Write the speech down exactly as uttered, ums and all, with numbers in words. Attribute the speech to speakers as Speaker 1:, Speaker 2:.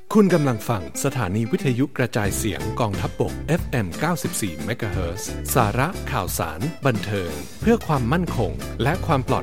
Speaker 1: คุณกำลังฟังสถานีวิทยุกระจายเสียงกองทัพบก เอฟ เอ็ม เก้าสิบสี่ เมกะเฮิรตซ์ สาระข่าวสารบันเทิงเพื่อความมั่นคงและความปลอด